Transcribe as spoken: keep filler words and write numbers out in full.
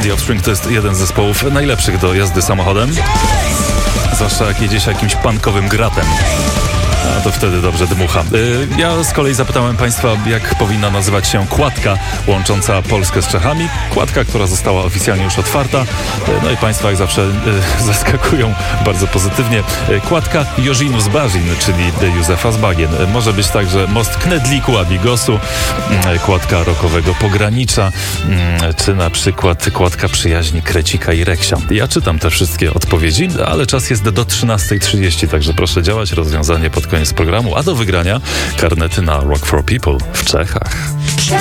The Offspring to jest jeden z zespołów najlepszych do jazdy samochodem. Zwłaszcza jak jedzie się jakimś punkowym gratem. A to wtedy dobrze dmucha. Ja z kolei zapytałem Państwa, jak powinna nazywać się kładka łącząca Polskę z Czechami. Kładka, która została oficjalnie już otwarta. No i Państwa jak zawsze zaskakują bardzo pozytywnie. Kładka Jożinus-Bażin, czyli Józefa z Bagien. Może być także most Knedliku Abigosu, kładka rokowego pogranicza, czy na przykład kładka przyjaźni Krecika i Reksia. Ja czytam te wszystkie odpowiedzi, ale czas jest do trzynastej trzydzieści, także proszę działać. Rozwiązanie pod koniec programu, a do wygrania karnety na Rock for People w Czechach.